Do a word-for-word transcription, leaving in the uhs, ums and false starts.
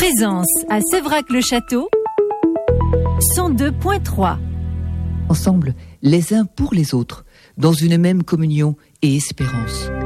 Présence à Sévrac-le-Château, cent deux point trois. Ensemble, les uns pour les autres, dans une même communion et espérance.